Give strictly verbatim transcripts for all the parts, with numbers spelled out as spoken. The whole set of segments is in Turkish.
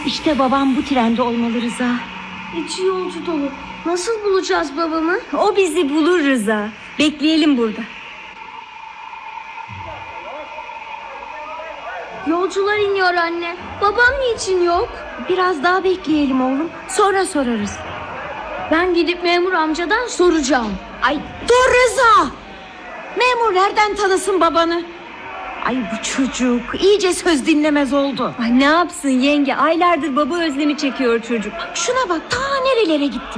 İşte babam bu trende olmalı Rıza. İçi yolcu dolu. Nasıl bulacağız babamı? O bizi bulur Rıza. Bekleyelim burada. Yolcular iniyor anne. Babam niçin yok? Biraz daha bekleyelim oğlum. Sonra sorarız. Ben gidip memur amcadan soracağım. Ay dur Rıza. Memur nereden tanısın babanı? Ay bu çocuk iyice söz dinlemez oldu. Ay ne yapsın yenge, aylardır baba özlemi çekiyor çocuk. Şuna bak, ta nerelere gitti.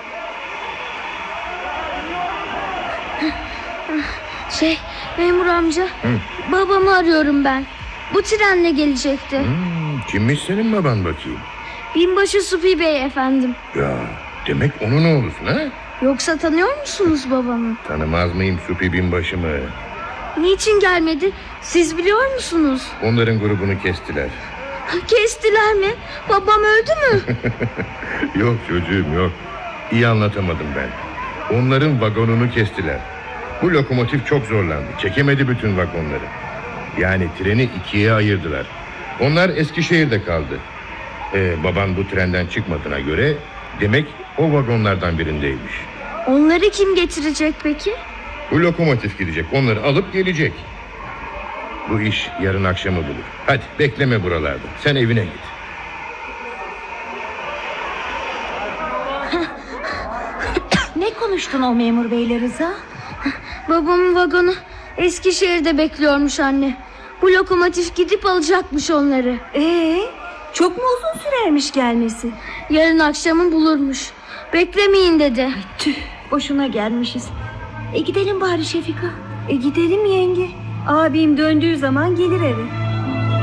Şey memur amca, Hı. babamı arıyorum ben. Bu trenle gelecekti. Hmm, kimmiş senin baban bakayım? Binbaşı Supi Bey efendim. Ya demek onun oğlusun ha? Yoksa tanıyor musunuz babamı? Tanımaz mıyım Supi binbaşı mı? Niçin gelmedi? Siz biliyor musunuz? Onların grubunu kestiler. Kestiler mi? Babam öldü mü? Yok çocuğum yok. İyi anlatamadım ben. Onların vagonunu kestiler. Bu lokomotif çok zorlandı. Çekemedi bütün vagonları. Yani treni ikiye ayırdılar. Onlar Eskişehir'de kaldı. Ee, baban bu trenden çıkmadığına göre demek o vagonlardan birindeymiş. Onları kim getirecek peki? Bu lokomotif gidecek, onları alıp gelecek. Bu iş yarın akşamı bulur. Hadi bekleme buralarda, sen evine git. Ne konuştun o memur beyle Rıza? Babamın vagonu Eskişehir'de bekliyormuş anne. Bu lokomotif gidip alacakmış onları. Ee, çok mu uzun sürermiş gelmesi? Yarın akşamı bulurmuş. Beklemeyin dedi. Ay, tüh, boşuna gelmişiz. E gidelim bari Şefika. E gidelim yenge. Abim döndüğü zaman gelir eve.